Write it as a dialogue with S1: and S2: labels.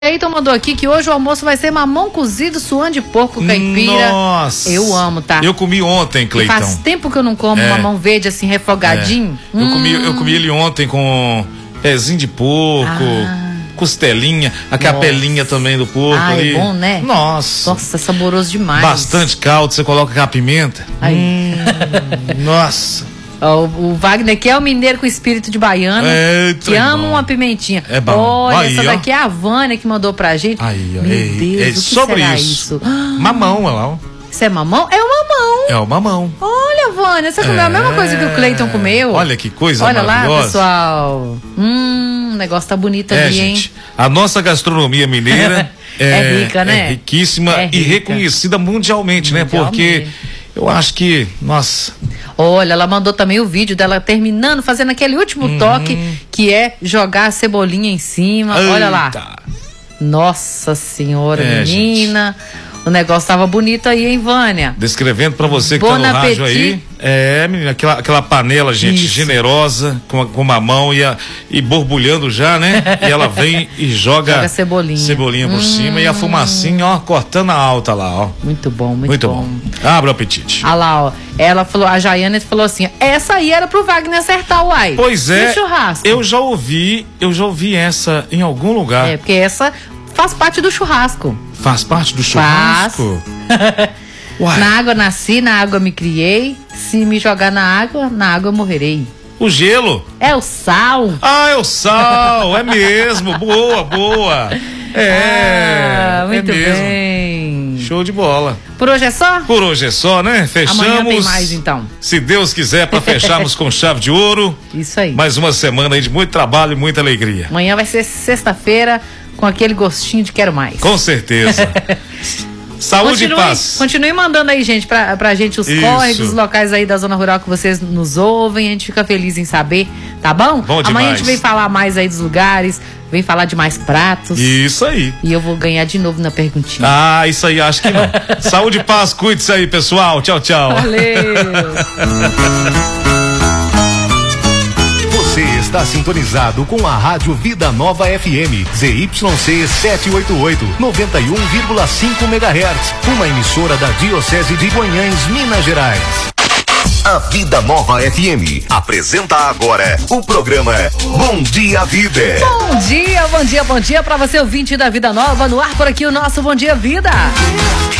S1: Cleiton mandou aqui que hoje o almoço vai ser mamão cozido, suã de porco caipira.
S2: Nossa!
S1: Eu amo, tá?
S2: Eu comi ontem, Cleiton.
S1: Faz tempo que eu não como mamão verde assim, refogadinho.
S2: Eu comi ele ontem com pezinho de porco, costelinha, a capelinha também do porco ali.
S1: É bom, né?
S2: Nossa,
S1: saboroso demais.
S2: Bastante caldo, você coloca com a pimenta. Nossa.
S1: O Wagner aqui é o mineiro com espírito de baiano, que ama uma pimentinha.
S2: É bom.
S1: Olha,
S2: aí,
S1: essa daqui é a Vânia que mandou pra gente.
S2: Aí,
S1: Meu Deus, o que
S2: sobre
S1: será
S2: isso. Mamão, olha lá.
S1: Isso é mamão? É o mamão.
S2: É o mamão.
S1: Olha, Vânia, você comeu a mesma coisa que o Cleiton comeu?
S2: Olha que coisa
S1: maravilhosa. Olha lá, pessoal. O negócio tá bonito ali,
S2: gente,
S1: hein?
S2: A nossa gastronomia mineira
S1: é rica, né?
S2: É riquíssima e reconhecida mundialmente, né? Porque eu acho que, nossa...
S1: Olha, ela mandou também o vídeo dela terminando, fazendo aquele último toque, que é jogar a cebolinha em cima. Eita. Olha lá. Nossa senhora, menina. Gente. O negócio tava bonito aí, hein, Vânia?
S2: Descrevendo pra você que tá no rádio aí. Menina, aquela panela, gente, generosa, com mamão e borbulhando já, né? E ela vem e joga cebolinha por cima e a fumacinha, ó, cortando a alta lá, ó.
S1: Muito bom, muito bom.
S2: Abre o apetite.
S1: Olha lá, ó. Ela falou, a Jaiane falou assim, essa aí era pro Wagner acertar, uai.
S2: Pois é.
S1: E churrasco?
S2: Eu já ouvi essa em algum lugar.
S1: É, porque essa faz parte do churrasco.
S2: Faz parte do churrasco?
S1: Na água nasci, na água me criei. Se me jogar na água eu morrerei.
S2: O gelo?
S1: É o sal.
S2: É o sal, é mesmo. Boa.
S1: Muito bem.
S2: Show de bola.
S1: Por hoje é só?
S2: Por hoje é só, né? Fechamos.
S1: Amanhã tem mais, então.
S2: Se Deus quiser, para fecharmos com chave de ouro.
S1: Isso aí.
S2: Mais uma semana aí de muito trabalho e muita alegria.
S1: Amanhã vai ser sexta-feira, com aquele gostinho de quero mais.
S2: Com certeza. Saúde e paz.
S1: Continue mandando aí, gente, pra gente os córregos, os locais aí da zona rural que vocês nos ouvem. A gente fica feliz em saber, tá bom?
S2: Bom demais.
S1: Amanhã a gente vem falar mais aí dos lugares, vem falar de mais pratos.
S2: Isso aí.
S1: E eu vou ganhar de novo na perguntinha.
S2: Isso aí, acho que não. Saúde e paz, cuide-se aí, pessoal. Tchau.
S1: Valeu.
S3: Você está sintonizado com a Rádio Vida Nova FM, ZYC 788, 91,5 MHz, uma emissora da Diocese de Guanhães, Minas Gerais. A Vida Nova FM apresenta agora o programa Bom Dia Vida.
S1: Bom dia para você ouvinte da Vida Nova, no ar por aqui o nosso Bom Dia Vida.